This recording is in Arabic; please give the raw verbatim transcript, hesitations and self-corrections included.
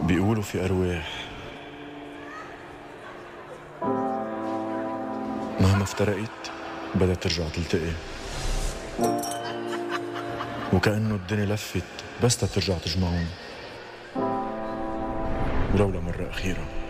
بيقولوا في أرواح مهما افترقت بدها ترجع تلتقي، وكأنه الدنيا لفت بس ترجع تجمعهم ولو لمرة أخيرة.